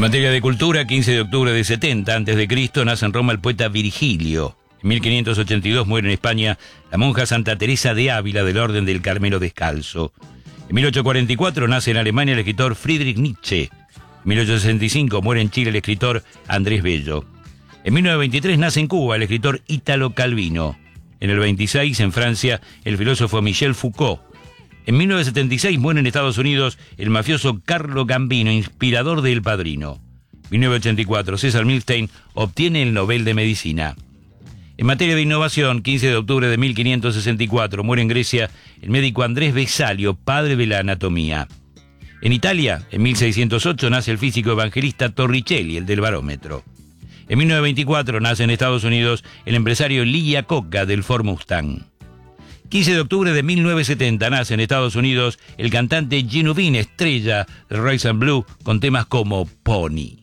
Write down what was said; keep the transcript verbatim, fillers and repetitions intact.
materia de cultura, quince de octubre de setenta antes de Cristo nace en Roma el poeta Virgilio. En mil quinientos ochenta y dos muere en España la monja Santa Teresa de Ávila del Orden del Carmelo Descalzo. En mil ochocientos cuarenta y cuatro nace en Alemania el escritor Friedrich Nietzsche. En mil ochocientos sesenta y cinco muere en Chile el escritor Andrés Bello. En mil novecientos veintitrés nace en Cuba el escritor Ítalo Calvino. En el veintiséis, en Francia, el filósofo Michel Foucault. En mil novecientos setenta y seis muere en Estados Unidos el mafioso Carlo Gambino, inspirador de El Padrino. mil novecientos ochenta y cuatro, César Milstein obtiene el Nobel de Medicina. En materia de innovación, quince de octubre de mil quinientos sesenta y cuatro, muere en Grecia el médico Andrés Vesalio, padre de la anatomía. En Italia, en mil seiscientos ocho, nace el físico evangelista Torricelli, el del barómetro. En mil novecientos veinticuatro nace en Estados Unidos el empresario Lee Iacocca del Ford Mustang. quince de octubre de mil novecientos setenta nace en Estados Unidos el cantante Gino Vine, estrella de Rise and Blue, con temas como Pony.